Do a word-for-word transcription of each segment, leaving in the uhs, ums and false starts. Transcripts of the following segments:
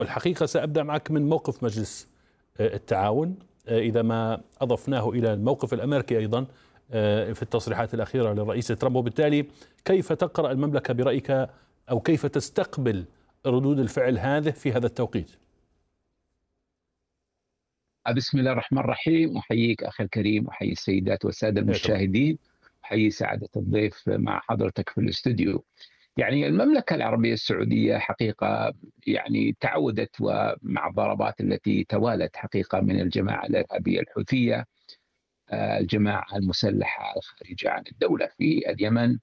والحقيقة سأبدأ معك من موقف مجلس التعاون، إذا ما أضفناه إلى الموقف الأمريكي أيضا في التصريحات الأخيرة للرئيس ترامب. وبالتالي كيف تقرأ المملكة برأيك، أو كيف تستقبل ردود الفعل هذه في هذا التوقيت؟ بسم الله الرحمن الرحيم. أحييك أخي الكريم، أحيي السيدات والسادة المشاهدين، أحيي سعادة الضيف مع حضرتك في الاستوديو. يعني المملكة العربية السعودية حقيقة يعني تعودت، ومع الضربات التي توالت حقيقة من الجماعة الإرهابية الحوثية، الجماعة المسلحة الخارجة عن الدولة في اليمن،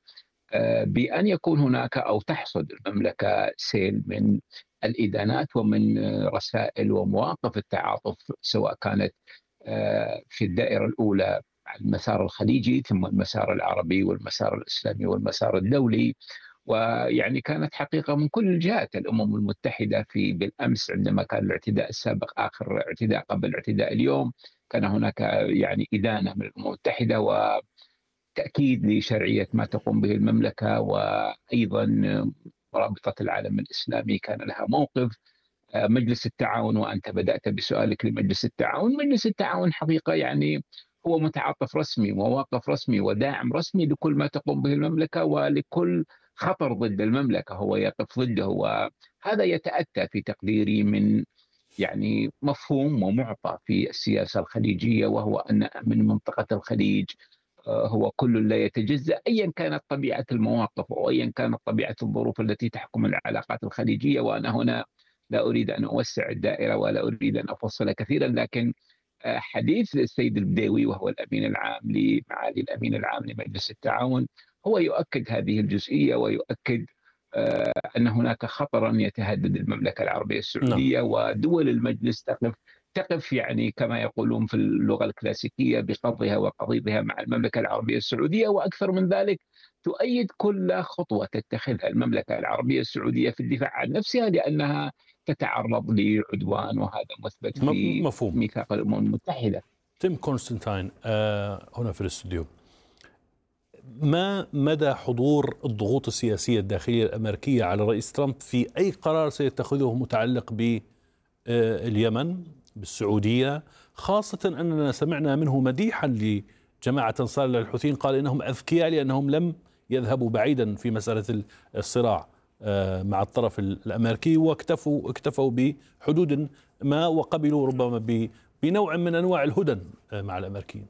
بأن يكون هناك أو تحصد المملكة سيل من الإدانات ومن رسائل ومواقف التعاطف، سواء كانت في الدائرة الأولى على المسار الخليجي، ثم المسار العربي والمسار الإسلامي والمسار الدولي. ويعني كانت حقيقة من كل الجهات. الأمم المتحدة في بالأمس عندما كان الاعتداء السابق آخر اعتداء قبل اعتداء اليوم، كان هناك يعني إدانة من الأمم المتحدة وتأكيد لشرعية ما تقوم به المملكة. وأيضا رابطة العالم الإسلامي كان لها موقف. مجلس التعاون، وأنت بدأت بسؤالك لمجلس التعاون، مجلس التعاون حقيقة يعني هو متعاطف رسمي وواقف رسمي وداعم رسمي لكل ما تقوم به المملكة، ولكل خطر ضد المملكة هو يقف ضده. وهذا يتأتى في تقديري من يعني مفهوم ومعطى في السياسة الخليجية، وهو أن أمن منطقة الخليج هو كل لا يتجزأ، أيا كانت طبيعة المواقف أو أيا كانت طبيعة الظروف التي تحكم العلاقات الخليجية. وأنا هنا لا أريد أن أوسع الدائرة ولا أريد أن أفصل كثيرا، لكن حديث السيد البديوي وهو الأمين العام لمعالي الأمين العام لمجلس التعاون هو يؤكد هذه الجزئية، ويؤكد أن هناك خطرا يتهدد المملكة العربية السعودية. ودول المجلس تقف تقف يعني كما يقولون في اللغة الكلاسيكية بقضها وقضيضها مع المملكة العربية السعودية، وأكثر من ذلك تؤيد كل خطوة تتخذها المملكة العربية السعودية في الدفاع عن نفسها، لأنها تتعرض لعدوان، وهذا مثبت في مفهوم. ميثاق الأمم المتحدة. تيم كونستانتين هنا في الاستوديو، ما مدى حضور الضغوط السياسية الداخلية الأمريكية على الرئيس ترامب في أي قرار سيتخذه متعلق باليمن بالسعودية، خاصة أننا سمعنا منه مديحا لجماعة أنصار الله الحوثيين، قال إنهم أذكياء لأنهم لم يذهبوا بعيدا في مسألة الصراع مع الطرف الأمريكي، واكتفوا اكتفوا بحدود ما، وقبلوا ربما بنوع من أنواع الهدن مع الأمريكيين.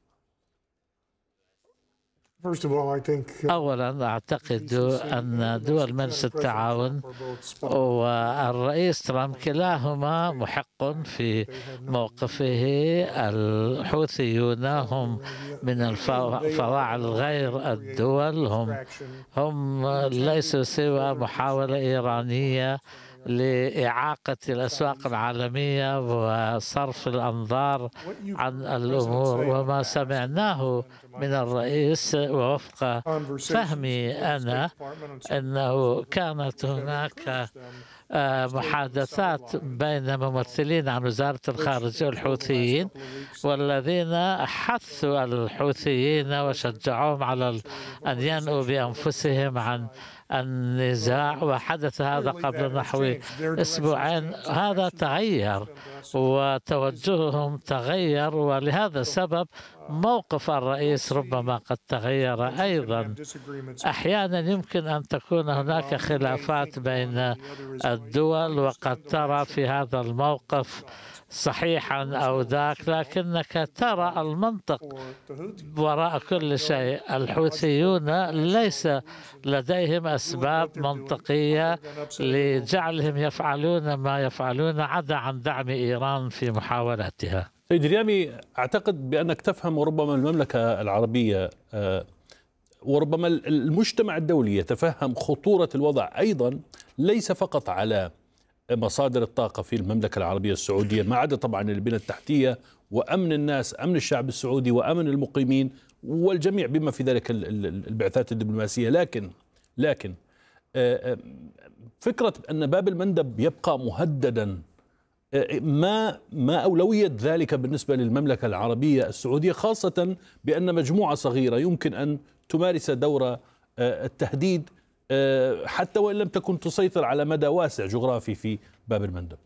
أولا أعتقد أن دول مجلس التعاون والرئيس ترامب كلاهما محق في موقفه. الحوثيون هم من الفواعل غير الدول، هم هم ليسوا سوى محاولة إيرانية لإعاقة الأسواق العالمية وصرف الأنظار عن الأمور. وما سمعناه من الرئيس ووفق فهمي أنا أنه كانت هناك محادثات بين ممثلين عن وزارة الخارجية والحوثيين، والذين حثوا الحوثيين وشجعوهم على أن ينأوا بأنفسهم عن النزاع، وحدث هذا قبل نحو أسبوعين. هذا تغير وتوجههم تغير، ولهذا السبب موقف الرئيس ربما قد تغير أيضا. أحيانا يمكن أن تكون هناك خلافات بين الدول، وقد ترى في هذا الموقف صحيحا أو ذاك، لكنك ترى المنطق وراء كل شيء. الحوثيون ليس لديهم أسباب منطقية لجعلهم يفعلون ما يفعلون عدا عن دعم إيران في محاولاتها. سيد ريامي، أعتقد بأنك تفهم، وربما المملكة العربية وربما المجتمع الدولي يتفهم خطورة الوضع أيضا، ليس فقط على مصادر الطاقة في المملكة العربية السعودية، ما عدا طبعا البنى التحتية وأمن الناس، أمن الشعب السعودي وأمن المقيمين والجميع بما في ذلك البعثات الدبلوماسية. لكن لكن فكرة أن باب المندب يبقى مهددا، ما ما أولوية ذلك بالنسبة للمملكة العربية السعودية، خاصة بأن مجموعة صغيرة يمكن أن تمارس دور التهديد حتى وإن لم تكن تسيطر على مدى واسع جغرافي في باب المندب؟